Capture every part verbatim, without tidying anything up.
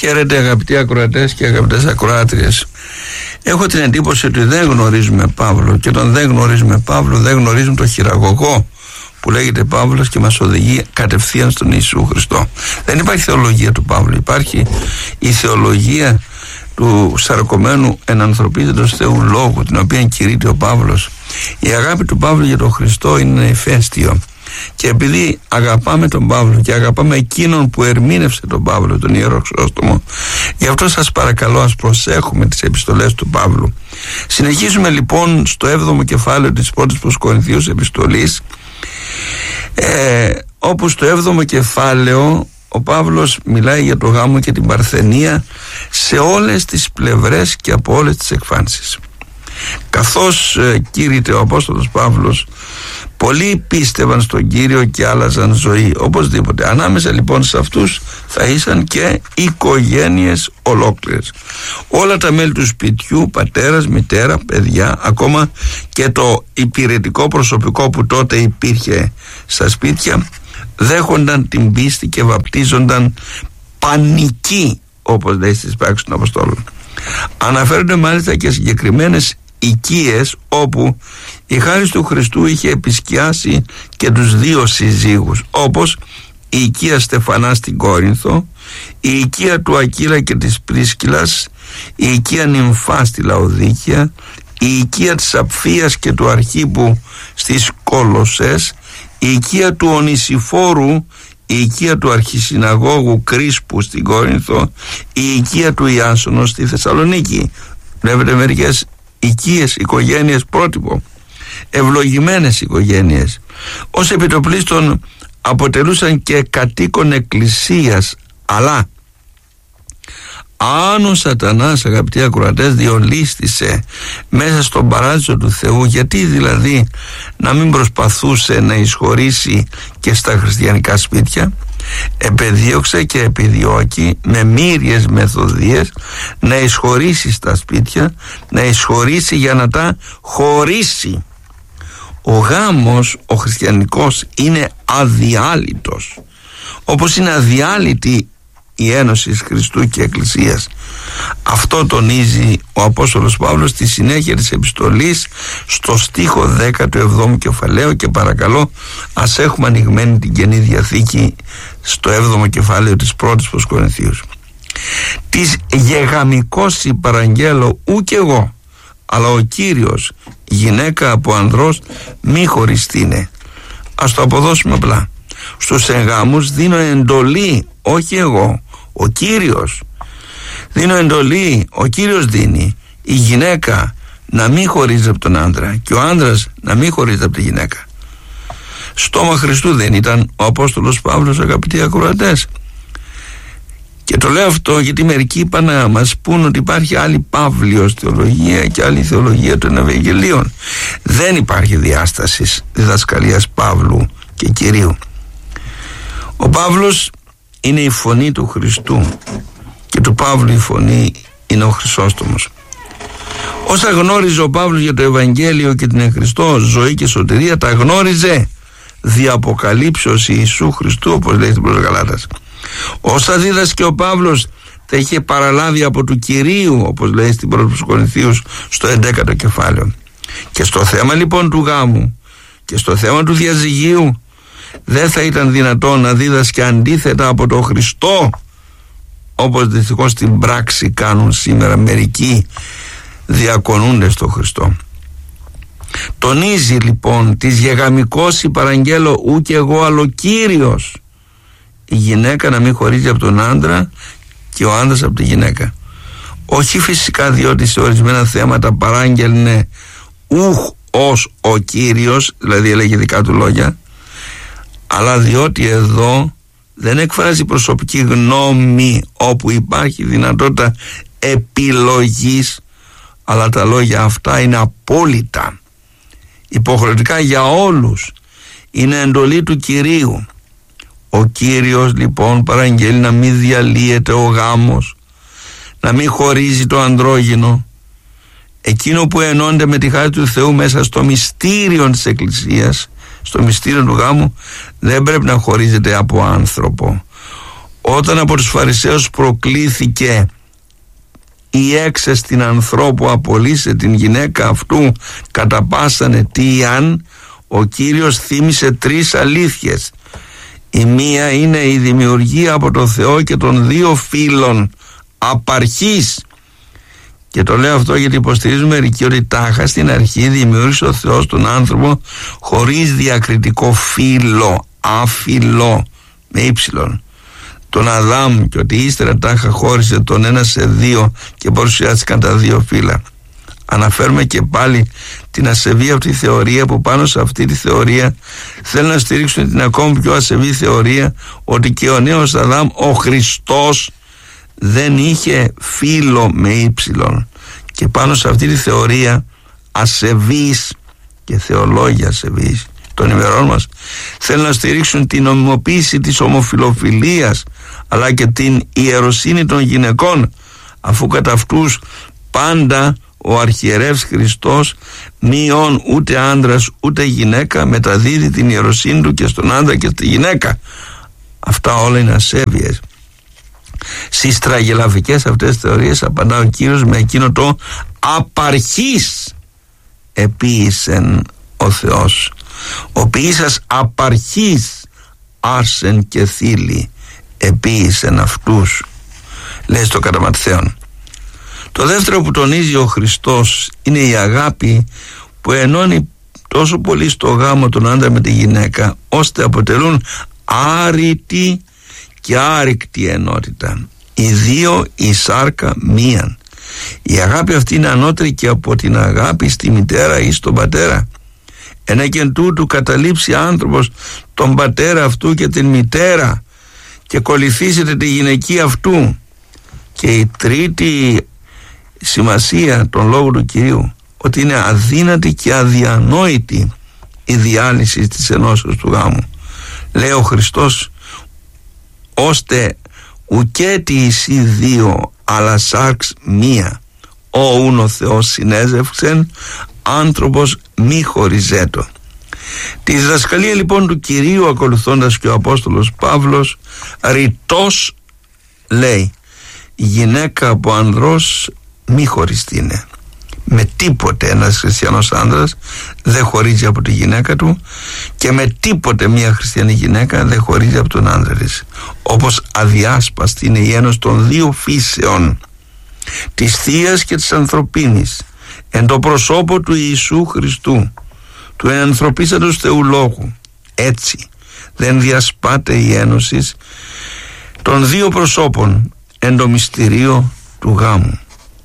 Χαίρετε αγαπητοί ακροατές και αγαπητές ακροάτριες. Έχω την εντύπωση ότι δεν γνωρίζουμε Παύλο, και όταν δεν γνωρίζουμε Παύλο δεν γνωρίζουμε το χειραγωγό που λέγεται Παύλος και μας οδηγεί κατευθείαν στον Ιησού Χριστό. Δεν υπάρχει θεολογία του Παύλου, υπάρχει η θεολογία του σαρκωμένου ενανθρωπίζοντος Θεού Λόγου, την οποία κηρύττει ο Παύλος. Η αγάπη του Παύλου για τον Χριστό είναι ηφαίστειο. Και επειδή αγαπάμε τον Παύλο και αγαπάμε εκείνον που ερμήνευσε τον Παύλο, τον Ιερό Χρυσόστομο, γι' αυτό σας παρακαλώ ας προσέχουμε τις επιστολές του Παύλου. Συνεχίζουμε λοιπόν στο έβδομο κεφάλαιο της πρώτης προς Κορινθίους επιστολής, ε, όπου στο έβδομο κεφάλαιο ο Παύλος μιλάει για το γάμο και την παρθενία σε όλες τις πλευρές και από όλες τις εκφάνσεις. Καθώς ε, κήρυτε ο Απόστολος Παύλος, πολλοί πίστευαν στον Κύριο και άλλαζαν ζωή. Οπωσδήποτε. Ανάμεσα λοιπόν σε αυτούς θα ήσαν και οικογένειες ολόκληρες. Όλα τα μέλη του σπιτιού, πατέρας, μητέρα, παιδιά, ακόμα και το υπηρετικό προσωπικό που τότε υπήρχε στα σπίτια, δέχονταν την πίστη και βαπτίζονταν πανικοί, όπως λέει στις πράξεις των Αποστόλων. Αναφέρονται μάλιστα και συγκεκριμένες οικίες όπου η χάρις του Χριστού είχε επισκιάσει και τους δύο συζύγους, όπως η οικία Στεφανά στην Κόρινθο, η οικία του Ακύλα και της Πρίσκυλας, η οικία Νυμφά στη Λαοδίκια, η οικία της Απφίας και του Αρχίππου στις Κολοσσές, η οικία του Ονησιφόρου, η οικία του Αρχισυναγώγου Κρίσπου στην Κόρινθο, η οικία του Ιάσονος στη Θεσσαλονίκη. Βλέπετε μερικές οικίες, οικογένειες πρότυπο, ευλογημένες οικογένειες. Ως επιτοπλίστων αποτελούσαν και κατοίκον εκκλησίας, αλλά αν ο Σατανάς, αγαπητοί ακροατές, διολίστησε μέσα στον παράδεισο του Θεού, γιατί δηλαδή να μην προσπαθούσε να εισχωρήσει και στα χριστιανικά σπίτια? Επεδίωξε και επιδιώκει με μύριες μεθοδίες να εισχωρήσει στα σπίτια, να εισχωρήσει για να τα χωρίσει. Ο γάμος, ο χριστιανικός, είναι αδιάλειτος, όπως είναι αδιάλειτη η ένωση Χριστού και Εκκλησίας. Αυτό τονίζει ο Απόστολος Παύλος στη συνέχεια της επιστολής στο στίχο δέκα του εβδόμου κεφαλαίου, και παρακαλώ ας έχουμε ανοιγμένη την Καινή Διαθήκη στο έβδομο κεφάλαιο της πρώτης προς Κορινθίους. «Της γεγαμικός παραγγέλλω ούκ εγώ, αλλά ο Κύριος γυναίκα από ανδρός μη χωριστήνε». Ας το αποδώσουμε απλά. Στους εγγάμους δίνω εντολή, όχι εγώ, ο Κύριος. Δίνω εντολή, ο Κύριος δίνει, η γυναίκα να μην χωρίζει από τον άντρα και ο άντρας να μην χωρίζει από τη γυναίκα. Στόμα Χριστού δεν ήταν ο Απόστολος Παύλος, αγαπητοί ακροατές? Και το λέω αυτό γιατί μερικοί είπαν να μας πούν ότι υπάρχει άλλη Παύλιος θεολογία και άλλη θεολογία των Ευαγγελίων. Δεν υπάρχει διάσταση διδασκαλίας Παύλου και Κυρίου. Ο Παύλος είναι η φωνή του Χριστού και του Παύλου η φωνή είναι ο Χρυσόστομος. Όσα γνώριζε ο Παύλος για το Ευαγγέλιο και την εν Χριστώ ζωή και σωτηρία, τα γνώριζε δι' αποκαλύψεως Ιησού Χριστού, όπως λέει στην προς Γαλάτας. Όσα δίδασκε ο Παύλος τα είχε παραλάβει από του Κυρίου, όπως λέει στην πρώτη προς Κορινθίους στο έντεκατο κεφάλαιο. Και στο θέμα λοιπόν του γάμου και στο θέμα του διαζυγίου δεν θα ήταν δυνατόν να δίδασκε αντίθετα από τον Χριστό, όπως δυστυχώς στην πράξη κάνουν σήμερα μερικοί διακονούνται στο Χριστό. Τονίζει λοιπόν της γεγαμικός παραγγέλλω ούκ εγώ, αλλά ο Κύριος η γυναίκα να μην χωρίζει από τον άντρα και ο άντρας από τη γυναίκα. Όχι φυσικά διότι σε ορισμένα θέματα παράγγελνε ούχ ως ο Κύριος, δηλαδή έλεγε δικά του λόγια, αλλά διότι εδώ δεν εκφράζει προσωπική γνώμη όπου υπάρχει δυνατότητα επιλογής, αλλά τα λόγια αυτά είναι απόλυτα υποχρεωτικά για όλους, είναι εντολή του Κυρίου. Ο Κύριος λοιπόν παραγγέλει να μην διαλύεται ο γάμος, να μην χωρίζει το ανδρόγυνο. Εκείνο που ενώνται με τη χάρη του Θεού μέσα στο μυστήριο της Εκκλησίας, στο μυστήριο του γάμου, δεν πρέπει να χωρίζεται από άνθρωπο. Όταν από τους Φαρισαίους προκλήθηκε η έξεστη ανθρώπου απολύσε την γυναίκα αυτού κατά πάσαν αιτίαν, ο Κύριος θύμισε τρεις αλήθειες. Η μία είναι η δημιουργία από τον Θεό και των δύο φύλων απαρχής. Και το λέω αυτό γιατί υποστηρίζουν μερικοί ότι τάχα στην αρχή δημιούργησε ο Θεός τον άνθρωπο χωρίς διακριτικό φύλο, άφυλο με ύψιλον, τον Αδάμ, και ότι ύστερα τάχα χώρισε τον ένα σε δύο και παρουσιάστηκαν τα δύο φύλλα. Αναφέρουμε και πάλι την ασεβή αυτή θεωρία, που πάνω σε αυτή τη θεωρία θέλουν να στηρίξουν την ακόμη πιο ασεβή θεωρία ότι και ο νέος Αδάμ, ο Χριστός, δεν είχε φύλο με ύψιλον. Και πάνω σε αυτή τη θεωρία ασεβής και θεολόγια ασεβής των ημερών μας θέλουν να στηρίξουν την νομιμοποίηση της ομοφιλοφιλίας αλλά και την ιεροσύνη των γυναικών, αφού κατά αυτούς πάντα ο αρχιερεύς Χριστός μειών ούτε άντρας ούτε γυναίκα μεταδίδει την ιεροσύνη του και στον άντρα και στη γυναίκα. Αυτά όλα είναι ασέβειες. Στις τραγελαφικές αυτές θεωρίες απαντά ο Κύριος με εκείνο το απαρχής επίησεν ο Θεός. Ο ποιήσας απαρχής άρσεν και θύλη επίησεν αυτούς, λέει στο κατά Ματθαίον. Το δεύτερο που τονίζει ο Χριστός είναι η αγάπη που ενώνει τόσο πολύ στο γάμο τον άντρα με τη γυναίκα, ώστε αποτελούν άρρητη και άρρηκτη ενότητα. Οι δύο η σάρκα μίαν. Η αγάπη αυτή είναι ανώτερη και από την αγάπη στη μητέρα ή στον πατέρα. Ένα και εν τούτου καταλήψει άνθρωπος τον πατέρα αυτού και την μητέρα και κολυθήσεται τη γυναική αυτού. Και η τρίτη σημασία των λόγων του Κυρίου, ότι είναι αδύνατη και αδιανόητη η διάλυση της ενώσεως του γάμου. Λέει ο Χριστός, ώστε ουκέτι εσύ δύο αλλά σάρξ μία, ο ούν ο Θεός συνέζευξεν, άνθρωπος μη χωριζέτο. Τη διδασκαλία λοιπόν του Κυρίου ακολουθώντας και ο Απόστολος Παύλος ρητός λέει, η γυναίκα από ανδρός μη χωριστήνε. Με τίποτε ένας χριστιανός άνδρας δεν χωρίζει από τη γυναίκα του και με τίποτε μια χριστιανή γυναίκα δεν χωρίζει από τον άνδρα της. Όπως αδιάσπαστη είναι η ένωση των δύο φύσεων, της θείας και της ανθρωπίνης, εν το προσώπο του Ιησού Χριστού, του ενανθρωπίσαντος Θεού Λόγου. Έτσι δεν διασπάται η ένωση των δύο προσώπων εν το μυστηρίο του γάμου.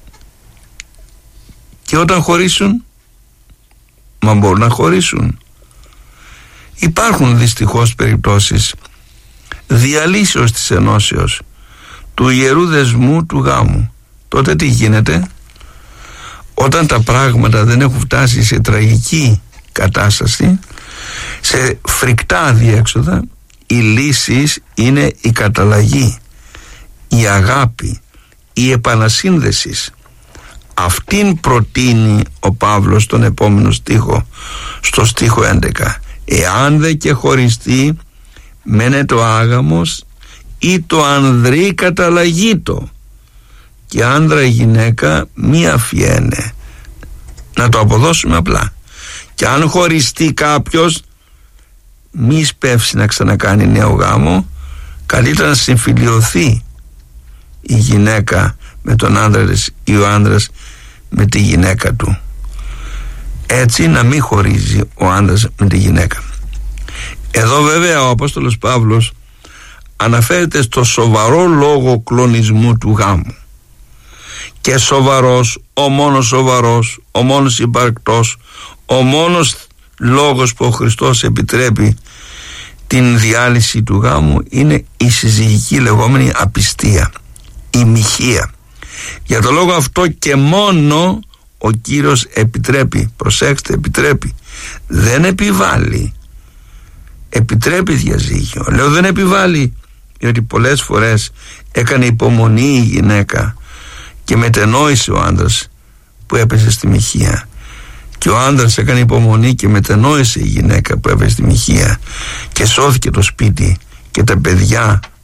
Και όταν χωρίσουν, μα μπορούν να χωρίσουν. Υπάρχουν δυστυχώς περιπτώσεις διαλύσεως της ενώσεως, του ιερού δεσμού του γάμου. Τότε τι γίνεται? Όταν τα πράγματα δεν έχουν φτάσει σε τραγική κατάσταση, σε φρικτά αδιέξοδα, η λύση είναι η καταλλαγή, η αγάπη, η επανασύνδεση. Αυτήν προτείνει ο Παύλος στον επόμενο στίχο, στο στίχο έντεκα. Εάν δε και χωριστεί, μένε το άγαμος ή το ανδρή καταλαγήτο, και άνδρα γυναίκα μη αφιένε. Να το αποδώσουμε απλά. Και αν χωριστεί κάποιος, μη σπεύσει να ξανακάνει νέο γάμο, καλύτερα να συμφιλιωθεί η γυναίκα με τον άντρα της ή ο άντρας με τη γυναίκα του. Έτσι να μην χωρίζει ο άντρας με τη γυναίκα. Εδώ βέβαια ο Απόστολος Παύλος αναφέρεται στο σοβαρό λόγο κλονισμού του γάμου. Και σοβαρός, ο μόνος σοβαρός, ο μόνος υπαρκτός, ο μόνος λόγος που ο Χριστός επιτρέπει την διάλυση του γάμου είναι η συζυγική λεγόμενη απιστία, η μοιχεία. Για το λόγο αυτό και μόνο ο Κύριος επιτρέπει, προσέξτε, επιτρέπει, δεν επιβάλλει, επιτρέπει διαζύγιο. Λέω δεν επιβάλλει, διότι πολλές φορές έκανε υπομονή η γυναίκα και μετενόησε ο άντρας που έπεσε στη μοιχεία, και ο άντρας έκανε υπομονή και μετενόησε η γυναίκα που έπεσε στη μοιχεία, και σώθηκε το σπίτι και τα παιδιά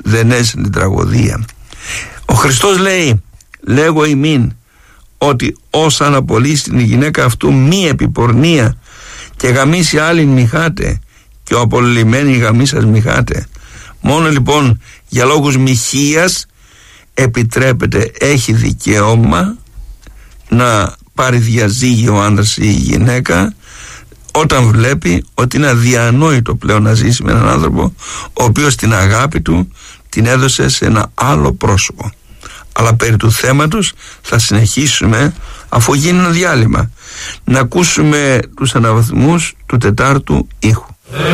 δεν έσαι την τραγωδία. Ο Χριστός λέει, λέγω ημίν, ότι όσα αναπολύσει την γυναίκα αυτού μη επιπορνεία και γαμίσει άλλην μοιχάτε, και ο απολυμμένη γαμίσας μοιχάτε. Μόνο λοιπόν για λόγους μοιχείας επιτρέπεται, έχει δικαίωμα να πάρει διαζύγιο ο άντρας ή η γυναίκα όταν βλέπει ότι είναι αδιανόητο πλέον να ζήσει με έναν άνθρωπο ο οποίος την αγάπη του την έδωσε σε ένα άλλο πρόσωπο. Αλλά περί του θέματος θα συνεχίσουμε αφού γίνει ένα διάλειμμα, να ακούσουμε τους αναβαθμούς του τετάρτου ήχου.